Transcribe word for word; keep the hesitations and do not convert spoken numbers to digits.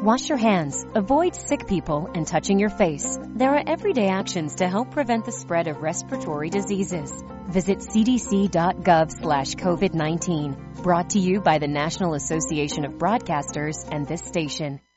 Wash your hands, avoid sick people, and touching your face. There are everyday actions to help prevent the spread of respiratory diseases. Visit c d c dot gov slash covid nineteen. Brought to you by the National Association of Broadcasters and this station.